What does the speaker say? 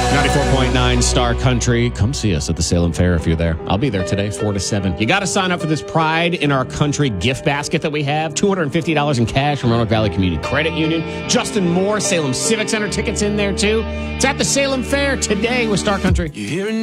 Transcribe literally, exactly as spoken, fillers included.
ninety-four point nine Star Country. Come see us at the Salem Fair if you're there. I'll be there today, four to seven. You got to sign up for this Pride in Our Country gift basket that we have. two hundred fifty dollars in cash from Roanoke Valley Community Credit Union. Justin Moore, Salem Civic Center tickets in there, too. It's at the Salem Fair today with Star Country.